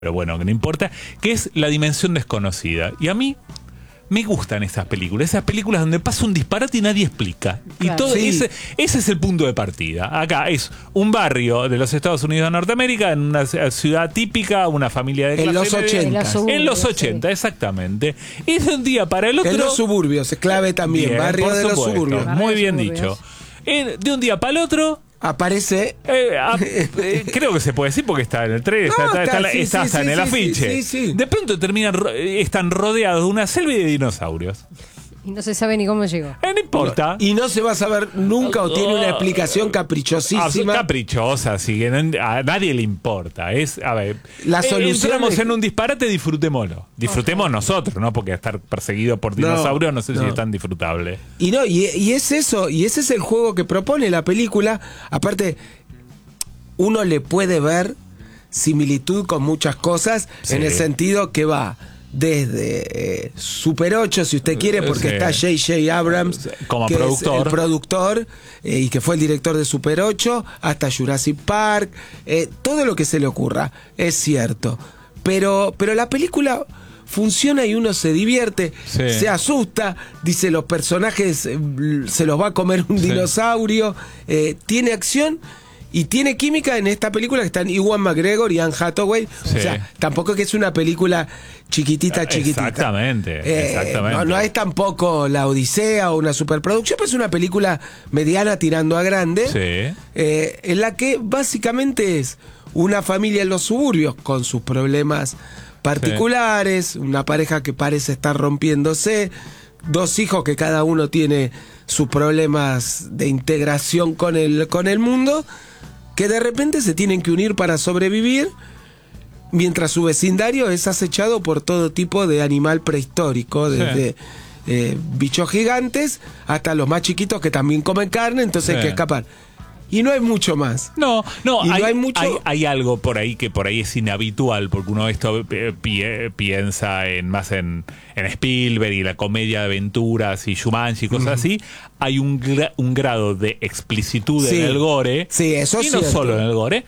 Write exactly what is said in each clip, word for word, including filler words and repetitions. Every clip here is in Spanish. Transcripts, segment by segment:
pero bueno, que no importa, que es La Dimensión Desconocida. Y a mí me gustan esas películas, esas películas donde pasa un disparate y nadie explica. Claro. Y todo sí. ese, ese es el punto de partida. Acá es un barrio de los Estados Unidos de Norteamérica, en una ciudad típica, una familia de clase en los ochenta. En los ochenta, sí. Exactamente. Y de un día para el otro... En los suburbios, es clave también, bien, barrio de supuesto, los suburbios. Muy bien dicho. Eh, de un día para el otro... Aparece. Eh, a, eh, creo que se puede decir porque está en el tren, no, está, está, está, sí, está sí, hasta sí, en el sí, afiche. Sí, sí, sí. De pronto terminan, están rodeados de una selva y de dinosaurios. Y no se sabe ni cómo llegó. Eh, no importa. Y no se va a saber nunca o tiene una explicación caprichosísima. Caprichosa, sí, que no, a nadie le importa. Es, a ver, la solución entramos es... en un disparate, disfrutémoslo. Disfrutemos okay. nosotros, ¿no? Porque estar perseguido por dinosaurios no, no sé no. si es tan disfrutable. Y no, y, y es eso, y ese es el juego que propone la película. Aparte, uno le puede ver similitud con muchas cosas, sí. en el sentido que va desde eh, Super ocho, si usted quiere, porque sí. está J J Abrams como que productor, es el productor eh, y que fue el director de Super ocho, hasta Jurassic Park, eh, todo lo que se le ocurra, es cierto. Pero, pero la película funciona y uno se divierte, sí. se asusta, dice los personajes eh, se los va a comer un sí. dinosaurio, eh, tiene acción. Y tiene química en esta película que están Ewan McGregor y Anne Hathaway. Sí. O sea, tampoco es que es una película chiquitita, chiquitita. Exactamente, eh, exactamente. No, no es tampoco La Odisea o una superproducción, pero es una película mediana tirando a grande. Sí. Eh, en la que básicamente es una familia en los suburbios con sus problemas particulares, sí. una pareja que parece estar rompiéndose, dos hijos que cada uno tiene sus problemas de integración con el, con el mundo, que de repente se tienen que unir para sobrevivir, mientras su vecindario es acechado por todo tipo de animal prehistórico, desde sí. eh, bichos gigantes hasta los más chiquitos que también comen carne, entonces sí. hay que escapar. Y no hay mucho más. No, no, y hay, no hay, mucho... hay, hay algo por ahí que por ahí es inhabitual, porque uno esto eh, pie, piensa en más en, en Spielberg y la comedia de aventuras y Jumanji y cosas uh-huh. así. Hay un, gra, un grado de explicitud sí. en el gore. Sí, eso y es no cierto. solo en el gore.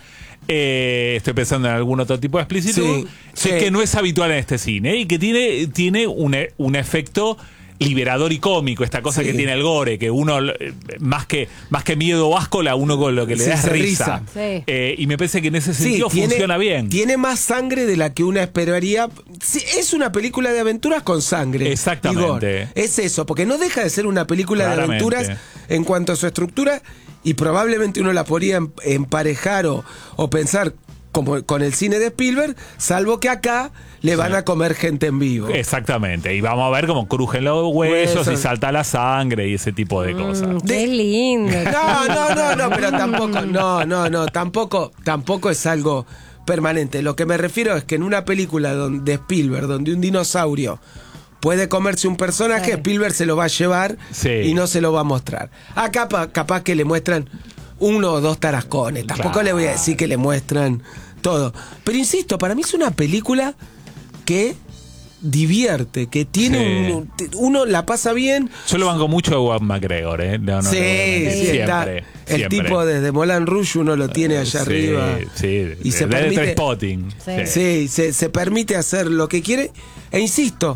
Eh, estoy pensando en algún otro tipo de explicitud. Sí, sí. Que no es habitual en este cine y que tiene, tiene un, un efecto liberador y cómico, esta cosa sí. que tiene el gore, que uno más que más que miedo o asco, a uno con lo que le sí, da es risa, risa. Sí. Eh, y me parece que en ese sentido sí, tiene, funciona bien. Tiene más sangre de la que uno esperaría. Sí, es una película de aventuras con sangre. Exactamente. Es eso, porque no deja de ser una película Claramente. de aventuras en cuanto a su estructura, y probablemente uno la podría emparejar o, o pensar como con el cine de Spielberg, salvo que acá le van sí. a comer gente en vivo. Exactamente, y vamos a ver cómo crujen los huesos Huesos. y salta la sangre y ese tipo de cosas. Mm, qué lindo. No, no, no, no, pero tampoco, no, no, no, tampoco, tampoco es algo permanente. Lo que me refiero es que en una película donde, de Spielberg, donde un dinosaurio puede comerse un personaje, sí. Spielberg se lo va a llevar sí. y no se lo va a mostrar. Acá capaz que le muestran uno o dos tarascones, tampoco claro. le voy a decir que le muestran todo. Pero insisto, para mí es una película que divierte, que tiene sí. un, uno la pasa bien. Yo lo banco mucho a Ewan McGregor, ¿eh? No, no, sí, no, sí, siempre, está. Siempre. El tipo desde Moulin Rouge uno lo tiene allá sí, arriba. Sí, y se permite, Spotting. Sí, sí se, se permite hacer lo que quiere. E insisto,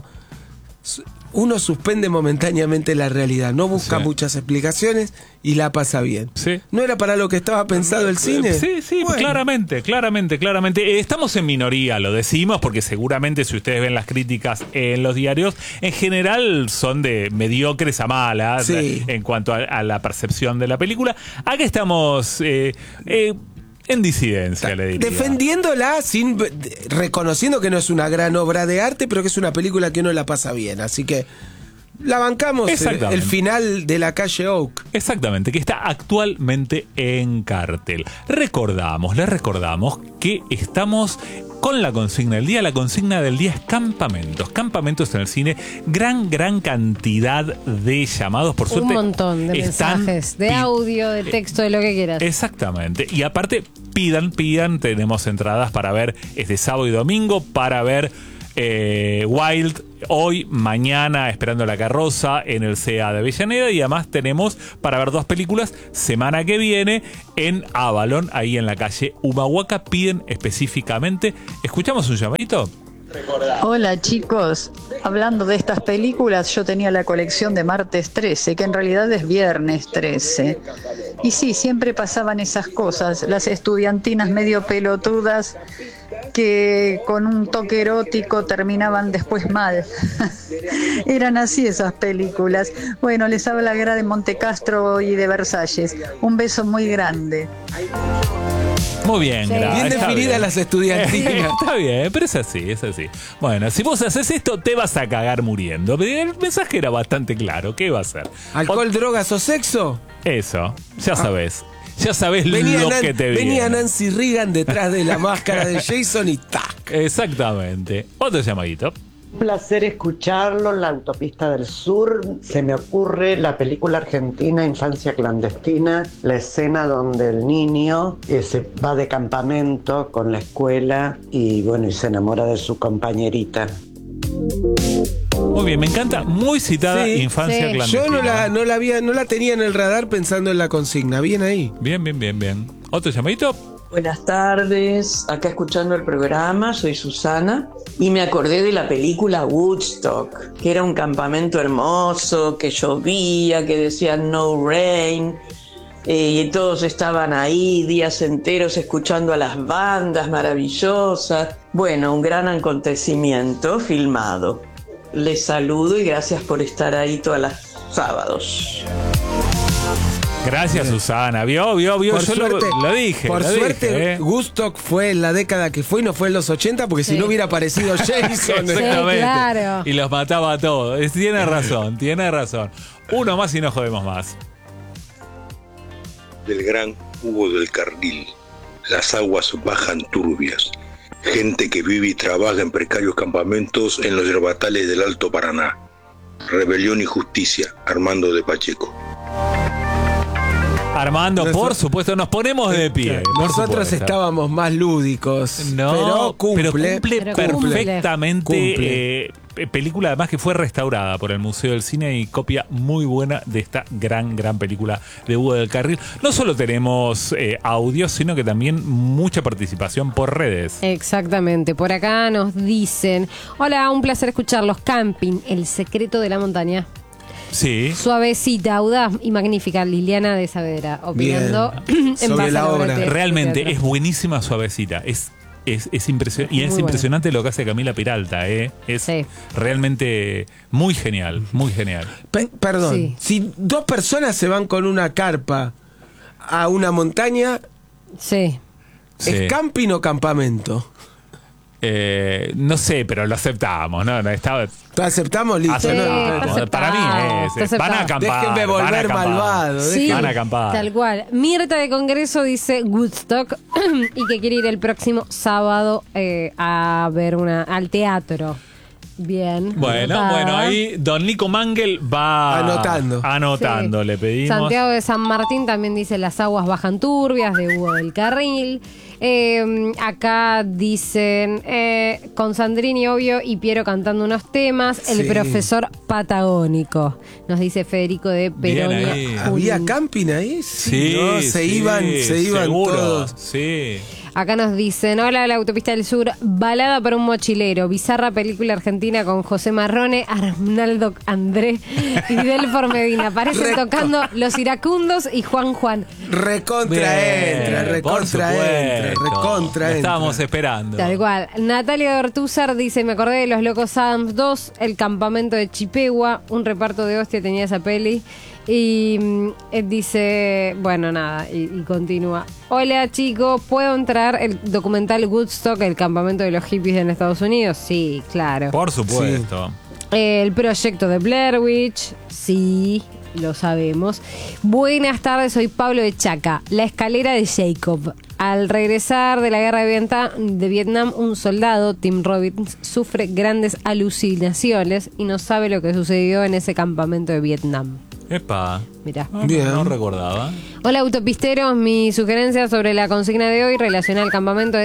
uno suspende momentáneamente la realidad, no busca sí. muchas explicaciones y la pasa bien. Sí. ¿No era para lo que estaba pensado el cine? Sí, sí, bueno. claramente, claramente, claramente. Estamos en minoría, lo decimos, porque seguramente si ustedes ven las críticas en los diarios, en general son de mediocres a malas sí. en cuanto a, a la percepción de la película. Acá estamos... Eh, eh, en disidencia, le diría. Defendiéndola, sin reconociendo que no es una gran obra de arte, pero que es una película que uno la pasa bien. Así que la bancamos el, el final de La Calle Oak. Exactamente, que está actualmente en cartel. Recordamos, les recordamos que estamos con la consigna del día. La consigna del día es campamentos. Campamentos en el cine. Gran, gran cantidad de llamados. Por suerte. Un montón de mensajes, de audio, de texto, de lo que quieras. Exactamente. Y aparte, pidan, pidan. Tenemos entradas para ver este sábado y domingo, para ver eh, Wild hoy, mañana, Esperando la carroza en el C A de Avellaneda, y además tenemos para ver dos películas semana que viene en Avalon, ahí en la calle Humahuaca. Piden específicamente. ¿Escuchamos un llamadito? Hola chicos, hablando de estas películas, yo tenía la colección de Martes trece, que en realidad es Viernes trece. Y sí, siempre pasaban esas cosas, las estudiantinas medio pelotudas que con un toque erótico terminaban después mal. Eran así esas películas. Bueno, les habla Gra de Montecastro y de Versalles. Un beso muy grande. Muy bien, Sí. Gra, Bien está definidas bien. las estudiantinas. Está bien, pero es así, es así. Bueno, si vos haces esto, te vas a cagar muriendo. El mensaje era bastante claro. ¿Qué va a hacer? ¿Alcohol, drogas o sexo? Eso, ya sabés. Ya sabés Venía, lo Nan- que te viene. venía Nancy Reagan detrás de la máscara de Jason y ¡tac! Exactamente. Otro llamadito. Un placer escucharlo en la autopista del sur. Se me ocurre la película argentina Infancia Clandestina, la escena donde el niño eh, se va de campamento con la escuela y bueno, y se enamora de su compañerita. Muy bien, me encanta. Muy citada Sí, Infancia sí. Clandestina. Yo no la, no, la había, no la tenía en el radar pensando en la consigna. Bien ahí. Bien, bien, bien, bien. ¿Otro llamadito? Buenas tardes, acá escuchando el programa, soy Susana y me acordé de la película Woodstock, que era un campamento hermoso, que llovía, que decía no rain, eh, y todos estaban ahí días enteros escuchando a las bandas maravillosas. Bueno, un gran acontecimiento filmado. Les saludo y gracias por estar ahí todos los sábados. Gracias, Susana. Vio, vio, vio. Por Yo suerte, lo, lo dije. por lo suerte dije, ¿eh? Woodstock fue en la década que fue y no fue en los ochenta, porque Sí. si no hubiera aparecido Jason. Exactamente. claro. Y los mataba a todos. Es- Tiene razón, tiene razón. Uno más y no jodemos más. Del gran Hugo del Carril. Las aguas bajan turbias. Gente que vive y trabaja en precarios campamentos en los yerbatales del Alto Paraná. Rebelión y justicia, Armando de Pacheco. Armando, Noso- por supuesto, nos ponemos de pie. por Nosotros supuesto. estábamos más lúdicos. No, pero cumple. pero cumple Pero cumple. perfectamente. Cumple. eh, pe- película además que fue restaurada por el Museo del Cine y copia muy buena de esta gran, gran película de Hugo del Carril. No solo tenemos eh, audio, sino que también mucha participación por redes. Exactamente. Por acá nos dicen: hola, un placer escucharlos. Camping, el secreto de la montaña. Sí. Suavecita, audaz y magnífica. Liliana de Saavedra, opinando en Sobre base la a la obra obra. de teatro. Realmente es buenísima, suavecita. Es, es, es impresionante. Y Muy es buena. impresionante lo que hace Camila Peralta, ¿eh? Es Sí. realmente muy genial, muy genial. Pe- perdón, Sí. si dos personas se van con una carpa a una montaña, Sí. Sí. ¿es camping o campamento? Eh, no sé, pero lo aceptamos, ¿no? no estaba, ¿Lo aceptamos? Listo. Sí, ¿no? está aceptamos. Para mí aceptado, es, está es- van a aceptado. acampar. Déjenme van a volver acampar. malvado. Sí, Van a acampar. tal cual. Mirta de Congreso dice Woodstock y que quiere ir el próximo sábado eh, a ver una al teatro. Bien. Bueno, anotada. bueno, ahí don Nico Mangel va Anotando. Anotando, Sí. le pedimos. Santiago de San Martín también dice Las aguas bajan turbias de Hugo del Carril. Eh, acá dicen eh, con Sandrini, obvio, y Piero cantando unos temas. El Sí. profesor patagónico. Nos dice Federico de Bien Peronia. ahí. ¿Había Junín. camping ahí? Sí, ¿no? Se sí, iban, se iban seguro, todos. Sí. Acá nos dicen, hola, la autopista del sur, balada para un mochilero, bizarra película argentina con José Marrone, Arnaldo André y Delfor Medina. Parecen Reco- tocando Los Iracundos y Juan Juan. Recontra Bien, entra, por recontra entra, supuesto. recontra entra. Estábamos esperando. Tal cual. Natalia de Ortúzar dice, me acordé de Los Locos Adams dos, El campamento de Chipegua, un reparto de hostia tenía esa peli. Y mm, eh, dice, bueno, nada, y, y continúa. Hola chicos, ¿puedo entrar el documental Woodstock, el campamento de los hippies en Estados Unidos? Sí, claro. Por supuesto. El proyecto de Blair Witch, sí, lo sabemos. Buenas tardes, soy Pablo de Chaca. La escalera de Jacob. Al regresar de la guerra de Vietnam, de Vietnam, un soldado, Tim Robbins, sufre grandes alucinaciones y no sabe lo que sucedió en ese campamento de Vietnam. Epa. Mirá. No, Bien. no recordaba. Hola autopisteros, mi sugerencia sobre la consigna de hoy relacionada al campamento es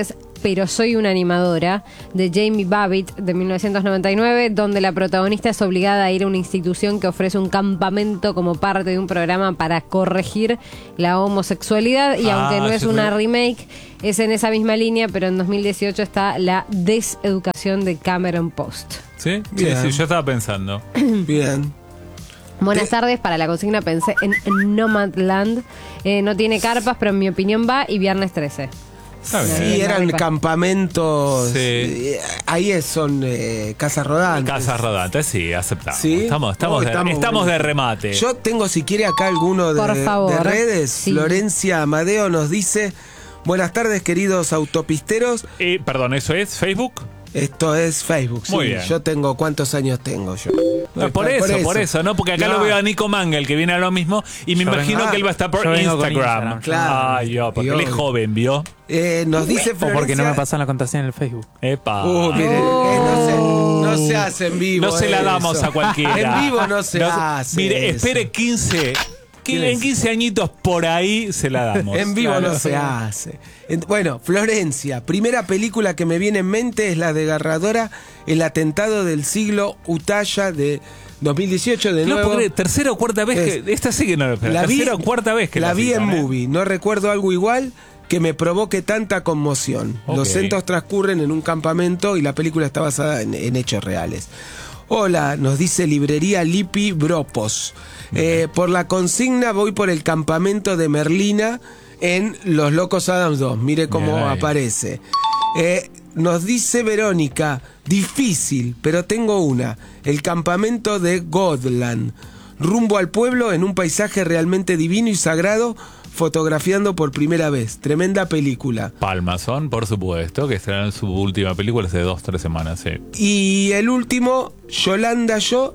Pero soy una animadora, de Jamie Babbitt, de mil novecientos noventa y nueve, donde la protagonista es obligada a ir a una institución que ofrece un campamento como parte de un programa para corregir la homosexualidad. Y Ah, aunque no es yo una creo- remake, es en esa misma línea, pero en dos mil dieciocho está La Deseducación de Cameron Post. ¿Sí? Sí, Bien. sí, yo estaba pensando. Bien. Buenas tardes, para la consigna pensé en, en Nomadland. Eh, no tiene carpas, pero en mi opinión va, y Viernes trece. Está bien. Sí, Bien. eran Ripa. campamentos. Sí. eh, Ahí es- son eh, casas rodantes. Casas rodantes, sí, aceptamos. ¿Sí? Estamos, estamos, Oh, de, estamos estamos de buenos. remate. Yo tengo, si quiere, acá alguno de, Por favor. de redes. Sí. Florencia Amadeo nos dice: buenas tardes, queridos autopisteros. Eh, perdón, ¿eso es Facebook? Esto es Facebook, sí. Muy bien. Yo tengo, ¿cuántos años tengo yo? No, por, eso, por eso, ¿no? Porque acá No. lo veo a Nico Mangel, que viene a lo mismo, y me Yo imagino vengo- que él va a estar por yo vengo con Instagram. Instagram. Claro. Ay, yo, porque Y él es obvio. joven, ¿vio? Eh, nos dice O Florencia. porque no me pasan la contraseña en el Facebook. Epa. Uh, mire, eh, no, se, no se hace en vivo. No se la eso. damos a cualquiera. En vivo no se hace. Mire, eso. espere quince. ¿Qué En les- quince añitos por ahí se la damos. En vivo Claro. no se hace. En- Bueno, Florencia, primera película que me viene en mente es la desgarradora El atentado del siglo, Utaya, de dos mil dieciocho, de No, nuevo. porque tercera o cuarta vez Es- que. Esta sí que no lo espero. La vi- Tercera o cuarta vez que la vi en citan, ¿eh? movie, no recuerdo algo igual que me provoque tanta conmoción. Ok. Los centros transcurren en un campamento y la película está basada en, en hechos reales. Hola, nos dice Librería Lipi Bropos. Eh, por la consigna voy por el campamento de Merlina en Los Locos Adams dos. Mire cómo Bien ahí. aparece. Eh, nos dice Verónica, difícil, pero tengo una. El campamento de Godland. Rumbo al pueblo en un paisaje realmente divino y sagrado, fotografiando por primera vez. Tremenda película. Palmason, por supuesto, que estrenaron su última película hace dos, tres semanas, sí. Y el último, Yolanda Yo,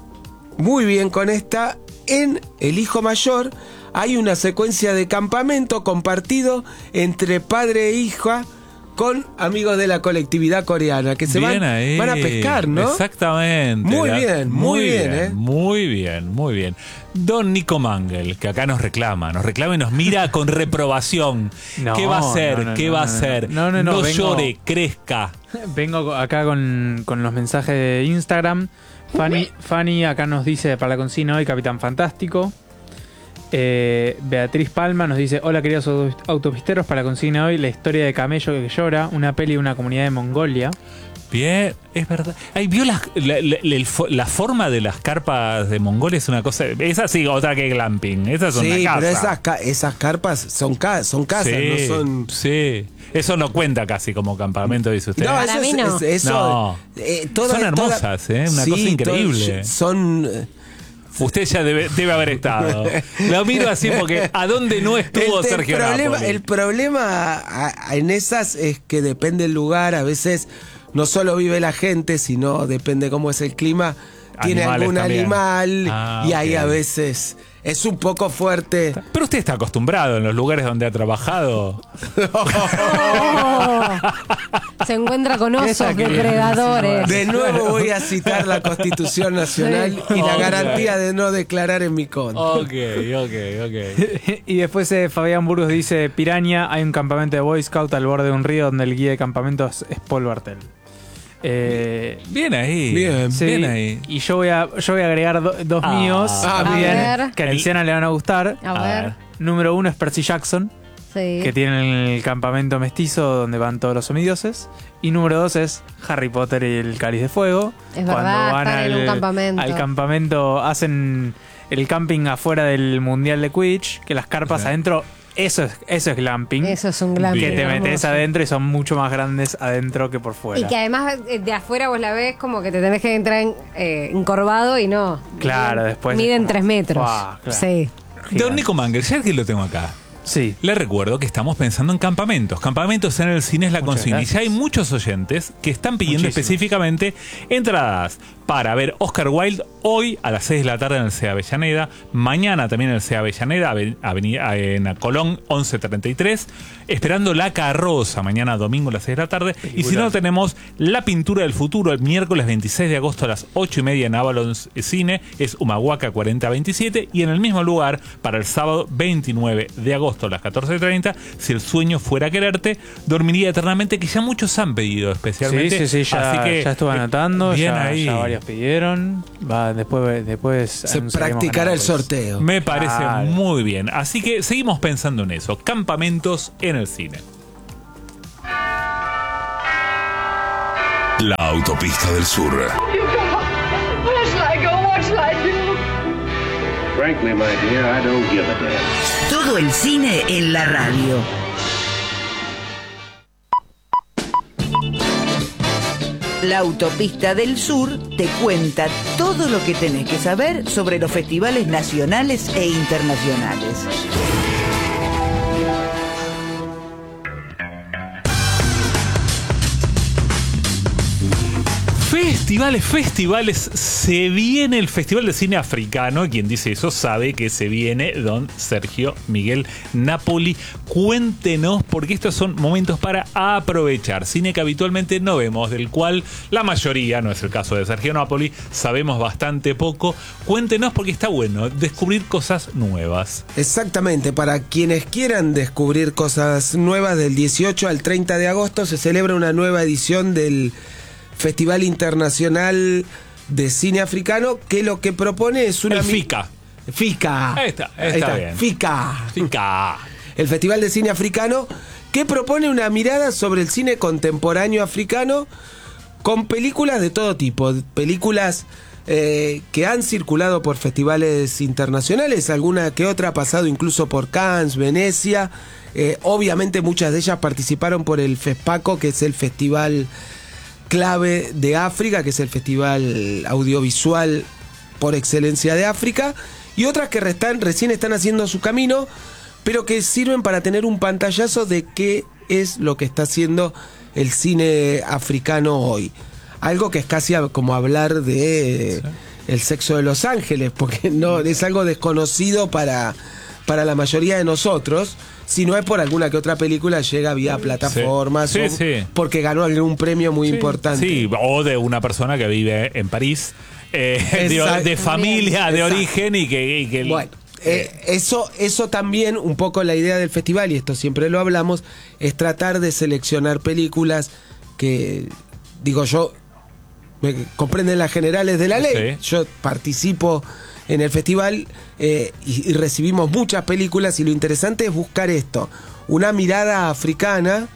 muy bien con esta. En El Hijo Mayor hay una secuencia de campamento compartido entre padre e hija con amigos de la colectividad coreana que se Bien van, ahí. van a pescar, ¿no? Exactamente. Muy La- bien, muy bien, ¿eh? Muy bien, muy bien. Don Nico Mangel, que acá nos reclama, nos reclama y nos mira con reprobación. No, ¿Qué va a hacer? no, no, ¿Qué no, va a no, no. hacer? No, no, no, vengo- llore, crezca. Vengo acá con, con los mensajes de Instagram. Fanny, Fanny acá nos dice para la consigna hoy Capitán Fantástico. Eh, Beatriz Palma nos dice: hola queridos auto- autopisteros, para la consigna hoy la historia de Camello que llora, una peli de una comunidad de Mongolia. Bien, es verdad. Ay, ¿vio la, la, la- el fo- la forma de las carpas de Mongolia? Es una cosa. Esa sí, otra que glamping. Esa es una Sí, casa. pero esas, ca- esas carpas son, ca- son casas, sí, no son... sí. Eso no cuenta casi como campamento, dice usted. No, Para eso mí es- no. es- eso, No. eh, toda- Son hermosas, ¿eh? Una cosa increíble. todas- Son... eh, Usted ya debe, debe haber estado. Lo miro así porque ¿a dónde no estuvo el, el Sergio problema, Napoli? el problema a- a- en esas es que depende del lugar, a veces no solo vive la gente, sino depende cómo es el clima, tiene Animales algún también. animal Ah, y ahí ok. a veces es un poco fuerte. Pero usted está acostumbrado en los lugares donde ha trabajado. Oh, se encuentra con osos Esa que- depredadores. De nuevo voy a citar la Constitución Nacional y la Ok. garantía de no declarar en mi contra. Ok, ok, ok. Y después eh, Fabián Burgos dice: Piraña, hay un campamento de Boy Scout al borde de un río donde el guía de campamento es, es Paul Bartel. Eh, Bien ahí. Bien. sí, Bien ahí. Y yo voy a, yo voy a agregar do- dos Ah. míos Ah, también, a ver. que a Luciana le van a gustar. A A ver. ver. Número uno es Percy Jackson, Sí. que tiene el campamento mestizo donde van todos los semidioses. Y número dos es Harry Potter y el Cáliz de Fuego. Es verdad, están en un campamento. al campamento, hacen el camping afuera del Mundial de Quidditch, que las carpas Ajá. adentro, eso es, eso es glamping. Eso es un glamping. que te hermoso. metes adentro y son mucho más grandes adentro que por fuera. Y que además eh, de afuera vos la ves como que te tenés que entrar en, eh, encorvado y no. Claro, después- Miden tres metros. Buah, claro. Sí. Don Nico Mangel, ya que lo tengo acá. Sí. Le recuerdo que estamos pensando en campamentos. Campamentos en el cine es la Muchas consigna. Y ya gracias. hay muchos oyentes que están pidiendo Muchísimos. específicamente entradas para ver Oscar Wilde hoy a las seis de la tarde en el C E A Avellaneda. Mañana también en el C E A Avellaneda, ave- avenida, en Colón once treinta y tres. Esperando La Carroza mañana domingo a las seis de la tarde. Y si no, tenemos La Pintura del Futuro el miércoles veintiséis de agosto a las ocho y media en Avalon Cine. Es Humahuaca cuarenta veintisiete. Y en el mismo lugar para el sábado veintinueve de agosto agosto a las catorce treinta. Si el sueño fuera quererte, dormiría eternamente, que ya muchos han pedido especialmente. Sí, sí, sí, ya, Así que, ya estuve anotando, bien ya, ahí. ya varios pidieron. Va, después, después se practicará el sorteo. Me parece Ah, muy bien. Así que seguimos pensando en eso. Campamentos en el cine. La autopista del sur. Frankly, my dear, I don't give a damn. Todo el cine en la radio. La autopista del sur te cuenta todo lo que tenés que saber sobre los festivales nacionales e internacionales. Festivales, festivales, se viene el Festival de Cine Africano. Quien dice eso sabe que se viene don Sergio Miguel Napoli. Cuéntenos, porque estos son momentos para aprovechar. Cine que habitualmente no vemos, del cual la mayoría, no es el caso de Sergio Napoli, sabemos bastante poco. Cuéntenos, porque está bueno descubrir cosas nuevas. Exactamente, para quienes quieran descubrir cosas nuevas, del dieciocho al treinta de agosto se celebra una nueva edición del Festival Internacional de Cine Africano, que lo que propone es una... El FICA. FICA. Ahí está, está, Ahí está. bien. FICA. FICA. El Festival de Cine Africano, que propone una mirada sobre el cine contemporáneo africano con películas de todo tipo. Películas eh, que han circulado por festivales internacionales, alguna que otra ha pasado incluso por Cannes, Venecia. Eh, obviamente muchas de ellas participaron por el FESPACO, que es el festival clave de África, que es el festival audiovisual por excelencia de África, y otras que restan, recién están haciendo su camino, pero que sirven para tener un pantallazo de qué es lo que está haciendo el cine africano hoy. Algo que es casi como hablar de sí. el sexo de Los Ángeles, porque no es algo desconocido para, para la mayoría de nosotros. Si no es por alguna que otra película llega vía plataformas, sí. o Sí, sí. porque ganó algún premio muy sí, importante. Sí, o de una persona que vive en París, eh, de, de familia, de Exacto. origen y que... Y que bueno, eh, eso, eso también, un poco la idea del festival, y esto siempre lo hablamos, es tratar de seleccionar películas que, digo yo, me comprenden las generales de la ley. Sí. Yo participo en el festival eh, y, y recibimos muchas películas, y lo interesante es buscar esto, una mirada africana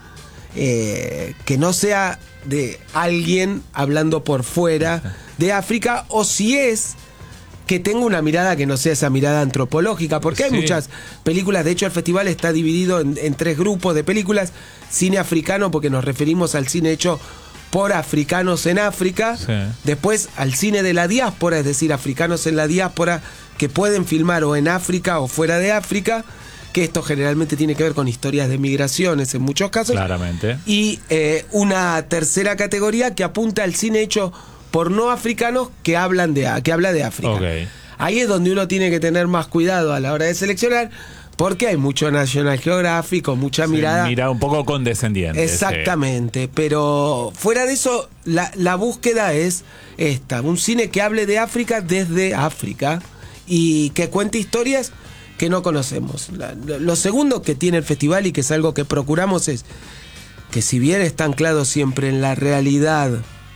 eh, que no sea de alguien hablando por fuera de África, o si es, que tenga una mirada que no sea esa mirada antropológica, porque hay sí. muchas películas. De hecho, el festival está dividido en, en tres grupos de películas: cine africano, porque nos referimos al cine hecho por africanos en África, sí. después al cine de la diáspora, es decir, africanos en la diáspora que pueden filmar o en África o fuera de África, que esto generalmente tiene que ver con historias de migraciones en muchos casos. Claramente. Y eh, una tercera categoría que apunta al cine hecho por no africanos que hablan de que habla de África. Okay. Ahí es donde uno tiene que tener más cuidado a la hora de seleccionar, porque hay mucho National Geographic, mucha sí, mirada. Mira un poco condescendiente. Exactamente, sí. Pero fuera de eso, la, la búsqueda es esta: un cine que hable de África desde África y que cuente historias que no conocemos. La, lo, lo segundo que tiene el festival, y que es algo que procuramos, es que, si bien está anclado siempre en la realidad,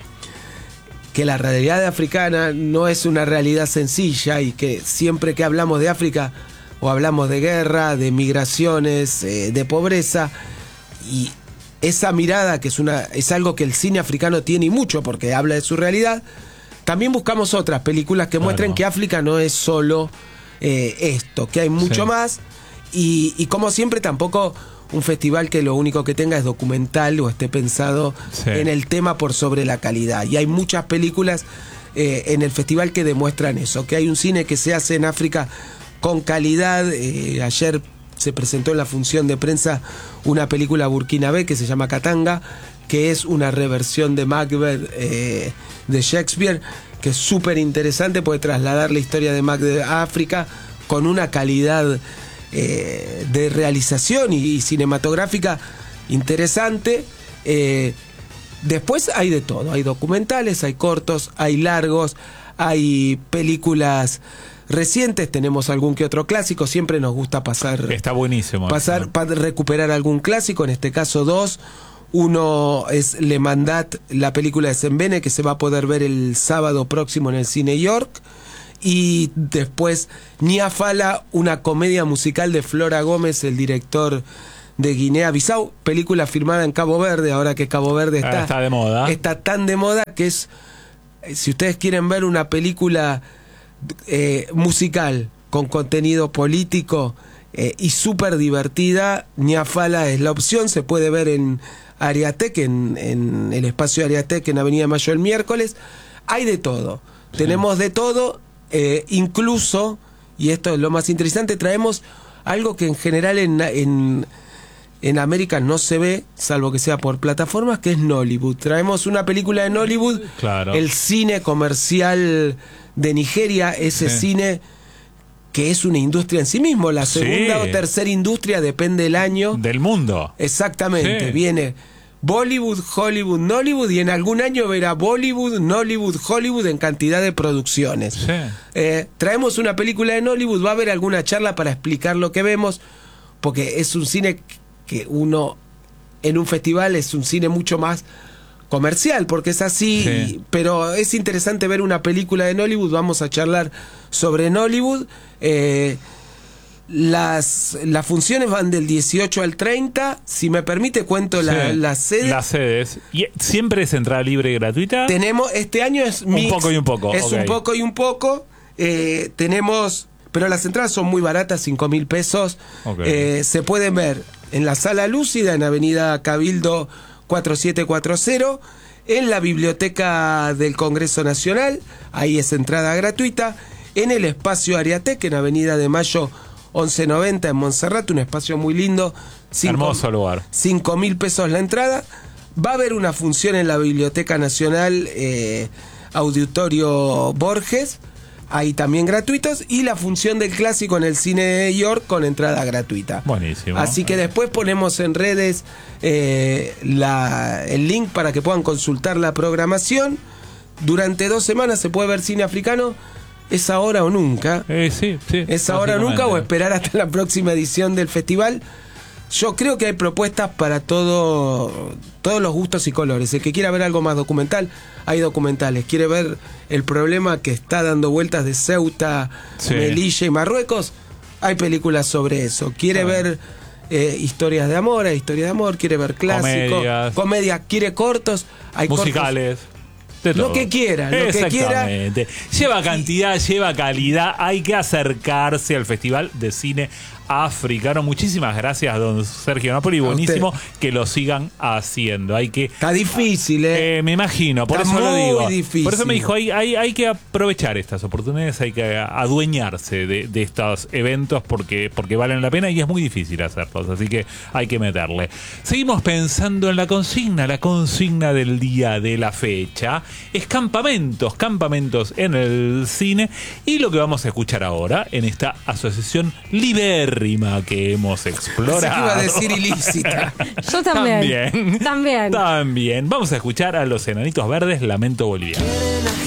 que la realidad africana no es una realidad sencilla, y que siempre que hablamos de África o hablamos de guerra, de migraciones, eh, de pobreza, y esa mirada que es una es algo que el cine africano tiene, y mucho, porque habla de su realidad, también buscamos otras películas que claro. muestren que África no es solo eh, esto, que hay mucho sí. más, y, y como siempre tampoco un festival que lo único que tenga es documental o esté pensado sí. en el tema por sobre la calidad. Y hay muchas películas eh, en el festival que demuestran eso, que hay un cine que se hace en África con calidad. Eh, ayer se presentó en la función de prensa una película burkinabé que se llama Katanga, que es una reversión de Macbeth eh, de Shakespeare, que es súper interesante, puede trasladar la historia de Macbeth a África con una calidad eh, de realización y, y cinematográfica interesante. Eh, después hay de todo, hay documentales, hay cortos, hay largos, hay películas recientes, tenemos algún que otro clásico, siempre nos gusta pasar... Está buenísimo. Pasar, para recuperar algún clásico, en este caso dos. Uno es Le Mandat, la película de Sembene, que se va a poder ver el sábado próximo en el Cine York. Y después Niafala, una comedia musical de Flora Gómez, el director de Guinea-Bissau, película filmada en Cabo Verde, ahora que Cabo Verde está, ah, está de moda. Está tan de moda que es, si ustedes quieren ver una película eh, musical con contenido político eh, y súper divertida, Niafala es la opción. Se puede ver en Ariatec, en, en el espacio Ariatec, en Avenida Mayo el miércoles. Hay de todo, sí. Tenemos de todo, eh, incluso, y esto es lo más interesante, traemos algo que en general en, en, en América no se ve, salvo que sea por plataformas, que es Nollywood. Traemos una película de Nollywood, claro. El cine comercial de Nigeria, ese sí. cine que es una industria en sí mismo, la segunda sí. o tercera industria, depende del año. Del mundo. Exactamente, sí. Viene Bollywood, Hollywood, Nollywood, y en algún año verá Bollywood, Nollywood, Hollywood en cantidad de producciones. Sí. Eh, traemos una película de Nollywood, va a haber alguna charla para explicar lo que vemos, porque es un cine que uno en un festival es un cine mucho más comercial, porque es así, sí. Pero es interesante ver una película de Nollywood. Vamos a charlar sobre Nollywood. Eh, las, las funciones van del dieciocho al treinta. Si me permite, cuento sí. la, las sedes. Las sedes. ¿Y siempre es entrada libre y gratuita? Tenemos, este año es mix, un poco y un poco. Es okay. un poco y un poco. Eh, tenemos, pero las entradas son muy baratas, cinco mil pesos. Okay. Eh, se pueden ver en la Sala Lúcida, en Avenida Cabildo cuatro siete cuatro cero, en la Biblioteca del Congreso Nacional, ahí es entrada gratuita, en el espacio Ariatec, en Avenida de Mayo once noventa en Montserrat, un espacio muy lindo, cinco, hermoso lugar, cinco mil pesos la entrada. Va a haber una función en la Biblioteca Nacional, eh, Auditorio Borges, ahí también gratuitos, y la función del clásico en el Cine York con entrada gratuita. Buenísimo. Así que después ponemos en redes eh, la, el link para que puedan consultar la programación. Durante dos semanas se puede ver cine africano. Es ahora o nunca. Eh, sí, sí. Es ahora o nunca, o esperar hasta la próxima edición del festival. Yo creo que hay propuestas para todo, todos los gustos y colores. El que quiera ver algo más documental, hay documentales. Quiere ver el problema que está dando vueltas de Ceuta, sí. Melilla y Marruecos, hay películas sobre eso. Quiere ah. ver eh, historias de amor, hay historias de amor. Quiere ver clásicos, comedia, quiere cortos, hay musicales. Cortos. Lo que quiera, lo que quiera. Lleva cantidad, lleva calidad. Hay que acercarse al Festival de Cine Africano. Muchísimas gracias, don Sergio Napoli. Buenísimo que lo sigan haciendo. Hay que. Está difícil, ¿eh? eh me imagino, por Está eso lo digo. Difícil. Por eso me dijo, hay, hay, hay que aprovechar estas oportunidades, hay que adueñarse de, de estos eventos porque, porque valen la pena y es muy difícil hacerlos. Así que hay que meterle. Seguimos pensando en la consigna, la consigna del día de la fecha. Es campamentos, campamentos en el cine, y lo que vamos a escuchar ahora en esta asociación libérrima que hemos explorado. Pensé que iba a decir ilícita. Yo también. También. También. También. Vamos a escuchar a los Enanitos Verdes, Lamento Boliviano.